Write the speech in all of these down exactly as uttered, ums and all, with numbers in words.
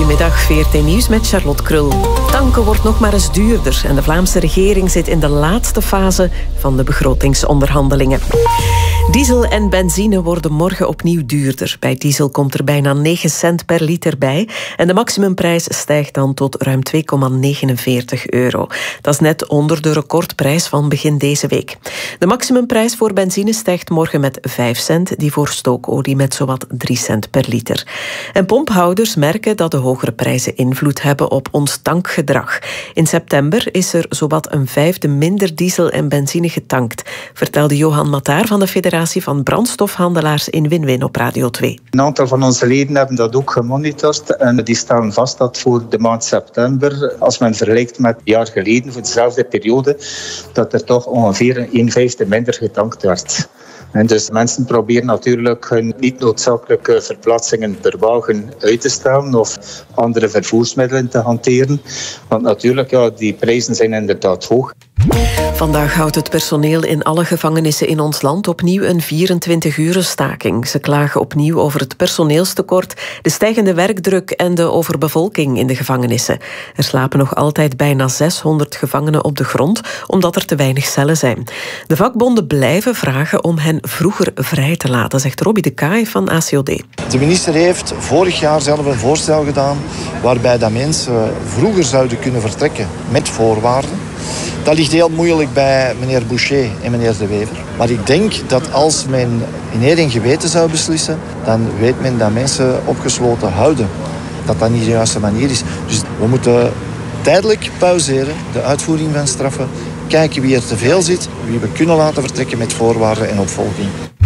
Goedemiddag, V R T Nieuws met Charlotte Krul. Tanken wordt nog maar eens duurder en de Vlaamse regering zit in de laatste fase van de begrotingsonderhandelingen. Diesel en benzine worden morgen opnieuw duurder. Bij diesel komt er bijna negen cent per liter bij en de maximumprijs stijgt dan tot ruim twee komma negenenveertig euro. Dat is net onder de recordprijs van begin deze week. De maximumprijs voor benzine stijgt morgen met vijf cent, die voor stookolie met zowat drie cent per liter. En pomphouders merken dat de hogere prijzen invloed hebben op ons tankgedrag. In september is er zowat een vijfde minder diesel en benzine getankt, vertelde Johan Mataar van de Federatie van Brandstofhandelaars in Win-Win op Radio twee. Een aantal van onze leden hebben dat ook gemonitord en die stellen vast dat voor de maand september, als men vergelijkt met een jaar geleden voor dezelfde periode, dat er toch ongeveer een vijfde minder getankt werd. En dus mensen proberen natuurlijk hun niet noodzakelijke verplaatsingen per wagen uit te stellen of andere vervoersmiddelen te hanteren. Want natuurlijk, ja, die prijzen zijn inderdaad hoog. Vandaag houdt het personeel in alle gevangenissen in ons land opnieuw een vierentwintig-uren staking. Ze klagen opnieuw over het personeelstekort, de stijgende werkdruk en de overbevolking in de gevangenissen. Er slapen nog altijd bijna zeshonderd gevangenen op de grond, omdat er te weinig cellen zijn. De vakbonden blijven vragen om hen vroeger vrij te laten, zegt Robbie de Kaai van A C O D. De minister heeft vorig jaar zelf een voorstel gedaan waarbij dat mensen vroeger zouden kunnen vertrekken met voorwaarden. Dat ligt heel moeilijk bij meneer Boucher en meneer De Wever. Maar ik denk dat als men in eer en geweten zou beslissen, dan weet men dat mensen opgesloten houden. Dat dat niet de juiste manier is. Dus we moeten tijdelijk pauzeren, de uitvoering van straffen, kijken wie er te veel zit, wie we kunnen laten vertrekken met voorwaarden en opvolging.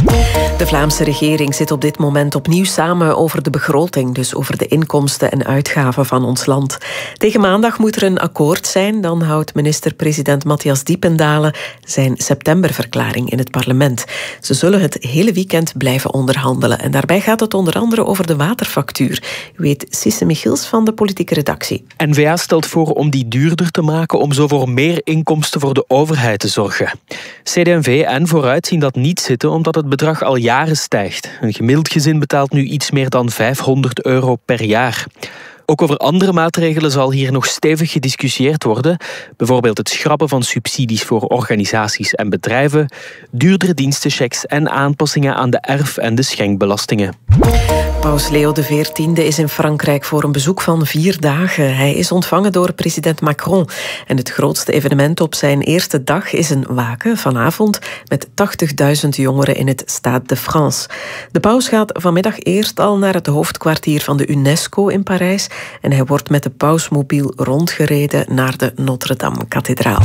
De Vlaamse regering zit op dit moment opnieuw samen over de begroting, dus over de inkomsten en uitgaven van ons land. Tegen maandag moet er een akkoord zijn, dan houdt minister-president Matthias Diependalen zijn septemberverklaring in het parlement. Ze zullen het hele weekend blijven onderhandelen en daarbij gaat het onder andere over de waterfactuur. U weet Sisse Michiels van de politieke redactie. N V A stelt voor om die duurder te maken om zo voor meer inkomsten voor de overheid te zorgen. C D en V en Vooruit zien dat niet zitten omdat het bedrag al jaren stijgt. Een gemiddeld gezin betaalt nu iets meer dan vijfhonderd euro per jaar. Ook over andere maatregelen zal hier nog stevig gediscussieerd worden. Bijvoorbeeld het schrappen van subsidies voor organisaties en bedrijven, duurdere dienstenchecks en aanpassingen aan de erf- en de schenkbelastingen. Paus Leo de veertiende is in Frankrijk voor een bezoek van vier dagen. Hij is ontvangen door president Macron. En het grootste evenement op zijn eerste dag is een waken vanavond met tachtigduizend jongeren in het Stade de France. De paus gaat vanmiddag eerst al naar het hoofdkwartier van de UNESCO in Parijs en hij wordt met de pausmobiel rondgereden naar de Notre-Dame-kathedraal.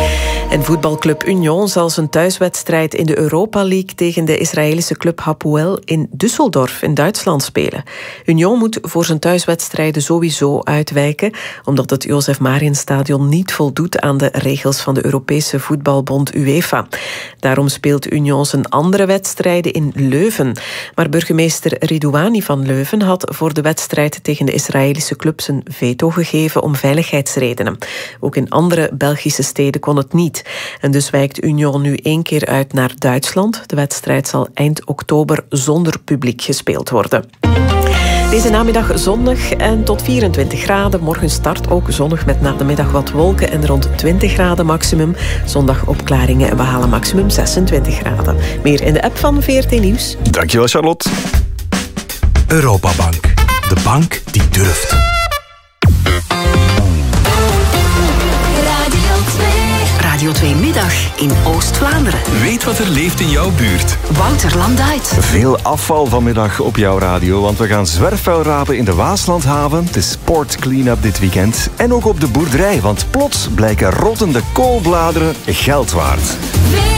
En voetbalclub Union zal zijn thuiswedstrijd in de Europa League tegen de Israëlische club Hapoel in Düsseldorf in Duitsland spelen. Union moet voor zijn thuiswedstrijden sowieso uitwijken, omdat het Josef Marienstadion niet voldoet aan de regels van de Europese voetbalbond UEFA. Daarom speelt Union zijn andere wedstrijden in Leuven. Maar burgemeester Ridouani van Leuven had voor de wedstrijd tegen de Israëlische club zijn veto gegeven om veiligheidsredenen. Ook in andere Belgische steden kon het niet. En dus wijkt Union nu één keer uit naar Duitsland. De wedstrijd zal eind oktober zonder publiek gespeeld worden. Deze namiddag zonnig en tot vierentwintig graden. Morgen start ook zonnig met na de middag wat wolken en rond twintig graden maximum. Zondag opklaringen en we halen maximum zesentwintig graden. Meer in de app van V R T Nieuws. Dankjewel, Charlotte. Europabank. De bank die durft. Radio twee Middag in Oost-Vlaanderen. Weet wat er leeft in jouw buurt. Wouter Landuit. Veel afval vanmiddag op jouw radio, want we gaan zwerfvuil rapen in de Waaslandhaven. Het is sport clean-up dit weekend. En ook op de boerderij, want plots blijken rottende koolbladeren geld waard.